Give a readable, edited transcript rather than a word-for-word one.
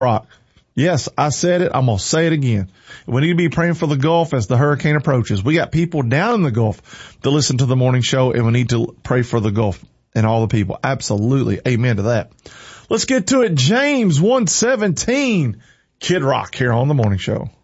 Rock. Yes, I said it. I'm going to say it again. We need to be praying for the Gulf as the hurricane approaches. We got people down in the Gulf that listen to the morning show, and we need to pray for the Gulf and all the people. Absolutely. Amen to that. Let's get to it. James 1:17. Kid Rock here on the morning show.